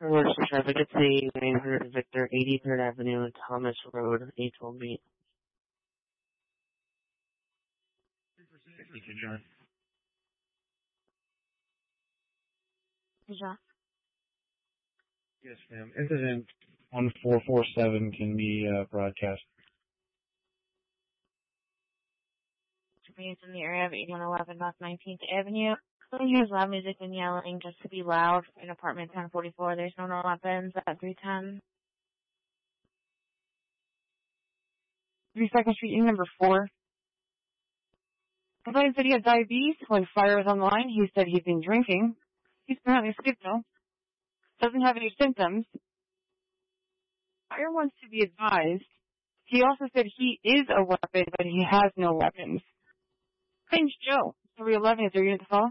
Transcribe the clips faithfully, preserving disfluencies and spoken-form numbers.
Worcester traffic at C, nine hundred Victor, eighty-third Avenue, Thomas Road, eight twelve B. Thank you, John. John? Yes, ma'am. Incident one four four seven can be uh, broadcast. Remains in the area of eighty-one eleven North nineteenth Avenue. Please use loud music and yelling just to be loud. In apartment ten forty-four, there's no no weapons at three ten. three Second Street, in number four. Complained said he had diabetes. When fire was on the line, he said he'd been drinking. He's apparently sick, though. Doesn't have any symptoms. Fire wants to be advised. He also said he is a weapon, but he has no weapons. Claims Joe, three eleven, is there a unit to follow?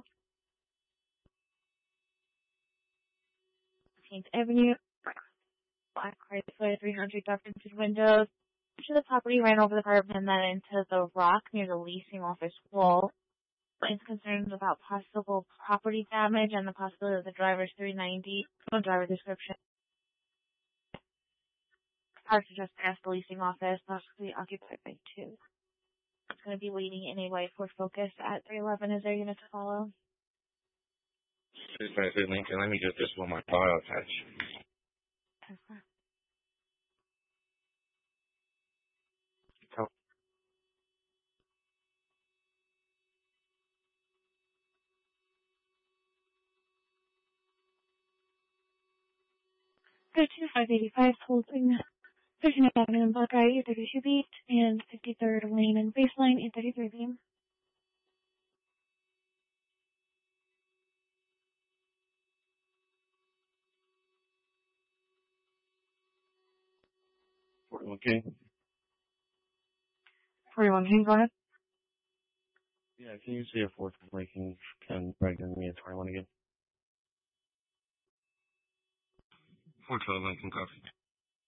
nineteenth Avenue. Black Chrysler, three hundred dark tinted windows. To the property, ran over the curb and then into the rock near the leasing office wall. Is concerned about possible property damage and the possibility of the driver's three ninety, no driver description. Parked just past the leasing office, possibly occupied by two. It's going to be waiting in a white Ford Focus at three eleven. Is there a unit to follow? six five three Lincoln, let me get this one my file attached. Okay. Oh. thirteen five eighty-five holding thirteenth Avenue in Buckeye, thirty-two Beat, and fifty-third Lane and Baseline, eight thirty-three Beam. forty-one K. forty-one King, go ahead. Yeah, can you say a fourth breaking can break in me at twenty-one again? four twelve Lincoln, copy.